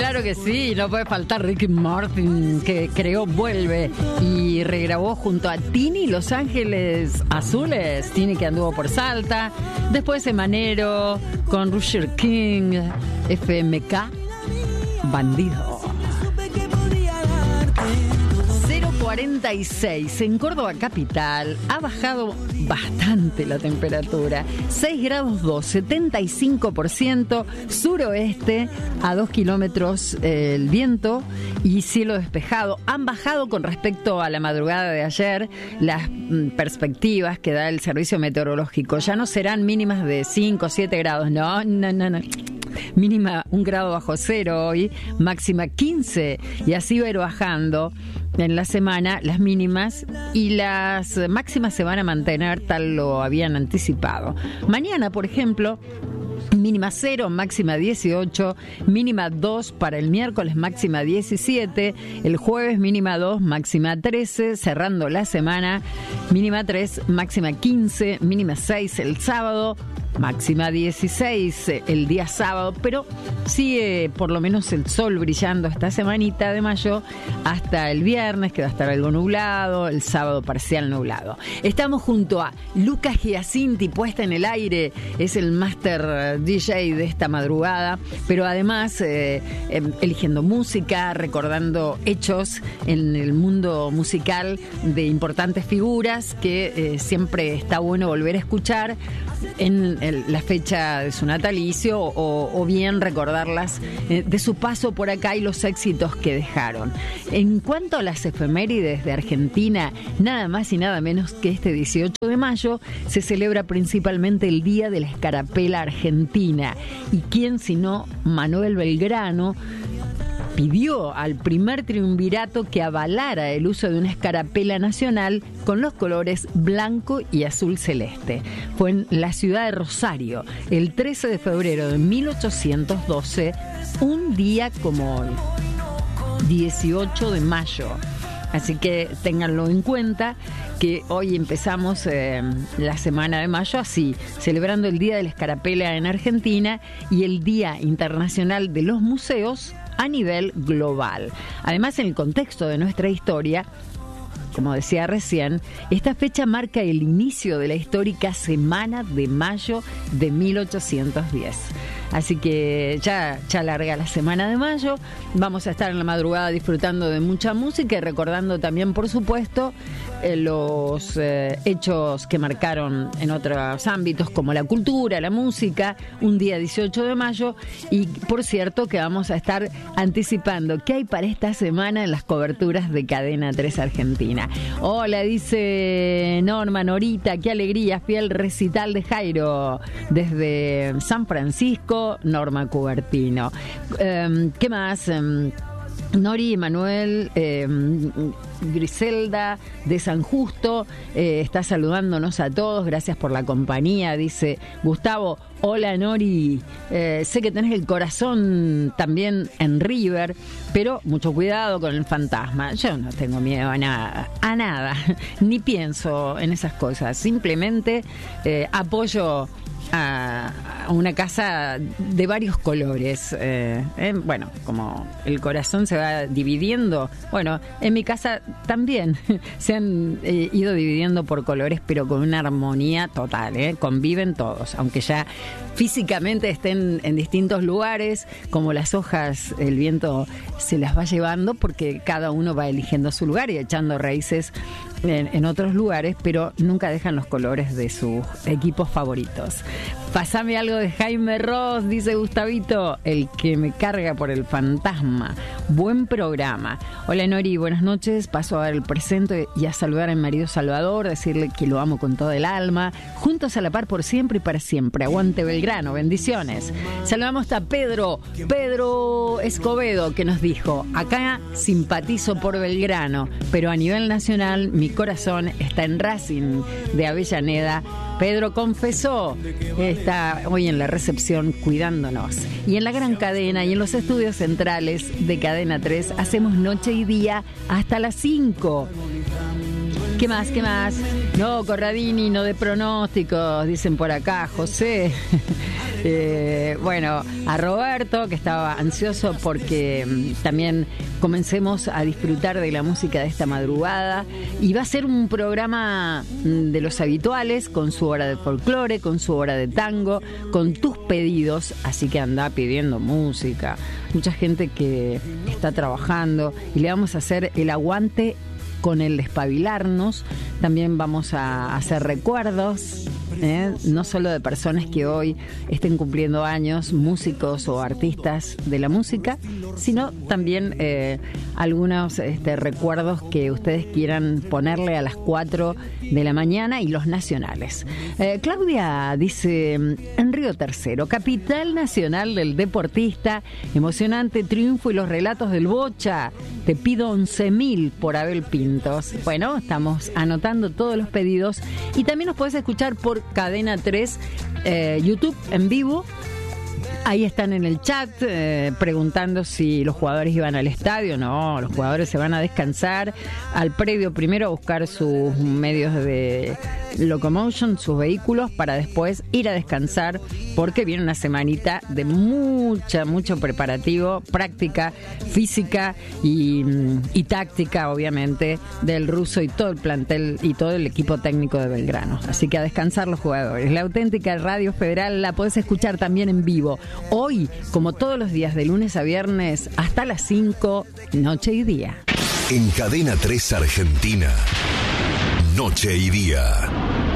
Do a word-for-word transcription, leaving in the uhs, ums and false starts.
Claro que sí, no puede faltar Ricky Martin, que creó Vuelve y regrabó junto a Tini Los Ángeles Azules. Tini, que anduvo por Salta. Después Emanero con Roger King, F M K, Bandido. cero cuarenta y seis en Córdoba capital. Ha bajado bastante la temperatura. seis grados dos, setenta y cinco por ciento. Suroeste, a dos kilómetros eh, el viento y cielo despejado. Han bajado con respecto a la madrugada de ayer las mm, perspectivas que da el servicio meteorológico. Ya no serán mínimas de cinco o siete grados. No, no, no, no. Mínima un grado bajo cero hoy, máxima quince, y así va a ir bajando en la semana las mínimas, y las máximas se van a mantener tal lo habían anticipado. Mañana, por ejemplo, mínima cero, máxima dieciocho, mínima dos para el miércoles, máxima diecisiete, el jueves mínima dos, máxima trece, cerrando la semana, mínima tres, máxima quince, mínima seis el sábado, máxima dieciséis el día sábado, pero sigue por lo menos el sol brillando esta semanita de mayo hasta el viernes, que va a estar algo nublado, el sábado parcial nublado. Estamos junto a Lucas Giacinti, puesta en el aire, es el master D J de esta madrugada, pero además eh, eh, eligiendo música, recordando hechos en el mundo musical de importantes figuras que eh, siempre está bueno volver a escuchar en el, la fecha de su natalicio, o, o bien recordarlas eh, de su paso por acá y los éxitos que dejaron. En cuanto a las efemérides de Argentina, nada más y nada menos que este dieciocho de mayo se celebra principalmente el Día de la Escarapela Argentina. ¿Y quién sino Manuel Belgrano pidió al primer triunvirato que avalara el uso de una escarapela nacional con los colores blanco y azul celeste? Fue en la ciudad de Rosario, el trece de febrero de mil ochocientos doce, un día como hoy, dieciocho de mayo. Así que ténganlo en cuenta, que hoy empezamos eh, la semana de mayo así, celebrando el Día de la Escarapela en Argentina y el Día Internacional de los Museos a nivel global. Además, en el contexto de nuestra historia, como decía recién, esta fecha marca el inicio de la histórica Semana de Mayo de mil ochocientos diez. Así que ya, ya larga la semana de mayo. Vamos a estar en la madrugada disfrutando de mucha música y recordando también, por supuesto, eh, los eh, hechos que marcaron en otros ámbitos como la cultura, la música, un día dieciocho de mayo. Y por cierto que vamos a estar anticipando qué hay para esta semana en las coberturas de Cadena tres Argentina. Hola, dice Norma, Norita, qué alegría, fiel recital de Jairo desde San Francisco. Norma Cubertino. Eh, ¿Qué más? Eh, Nori, Manuel, eh, Griselda de San Justo eh, está saludándonos a todos. Gracias por la compañía, dice Gustavo. Hola Nori, eh, sé que tenés el corazón también en River, pero mucho cuidado con el fantasma. Yo no tengo miedo a nada, a nada, ni pienso en esas cosas. Simplemente eh, apoyo a una casa de varios colores. Eh, eh, bueno, como el corazón se va dividiendo, bueno, en mi casa también se han eh, ido dividiendo por colores, pero con una armonía total, eh, conviven todos, aunque ya físicamente estén en distintos lugares, como las hojas, el viento se las va llevando porque cada uno va eligiendo su lugar y echando raíces en, en otros lugares, pero nunca dejan los colores de sus equipos favoritos. Pasame algo de Jaime Ross, dice Gustavito, el que me carga por el fantasma. Buen programa. Hola Nori, buenas noches. Paso a dar el presente y a saludar a mi marido Salvador, decirle que lo amo con toda el alma. Juntos a la par por siempre y para siempre. Aguante Belgrano, bendiciones. Saludamos a Pedro, Pedro Escobedo, que nos dijo: acá simpatizo por Belgrano, pero a nivel nacional mi corazón está en Racing de Avellaneda. Pedro confesó, está hoy en la recepción cuidándonos. Y en la gran cadena y en los estudios centrales de Cadena tres hacemos noche y día hasta las cinco. ¿Qué más? ¿Qué más? No, Corradini, no de pronósticos, dicen por acá, José. Eh, bueno, a Roberto, que estaba ansioso porque mm, también comencemos a disfrutar de la música de esta madrugada. Y va a ser un programa mm, de los habituales, con su hora de folclore, con su hora de tango, con tus pedidos. Así que anda pidiendo música. Mucha gente que está trabajando y le vamos a hacer el aguante con el despabilarnos. También vamos a hacer recuerdos, ¿eh? No solo de personas que hoy estén cumpliendo años, músicos o artistas de la música, sino también eh, algunos este, recuerdos que ustedes quieran ponerle a las cuatro de la mañana y los nacionales. Eh, Claudia dice, en Río Tercero, capital nacional del deportista, emocionante triunfo y los relatos del Bocha. Te pido once mil por Abel Pintos. Bueno, estamos anotando todos los pedidos y también nos puedes escuchar por Cadena tres, eh, YouTube en vivo. Ahí están en el chat eh, preguntando si los jugadores iban al estadio. No, los jugadores se van a descansar al predio primero a buscar sus medios de locomotion, sus vehículos, para después ir a descansar, porque viene una semanita de mucha, mucho preparativo, práctica física y, y táctica, obviamente, del ruso y todo el plantel y todo el equipo técnico de Belgrano. Así que a descansar los jugadores. La auténtica Radio Federal la podés escuchar también en vivo. Hoy, como todos los días, de lunes a viernes, hasta las cinco, noche y día. En Cadena tres Argentina, noche y día.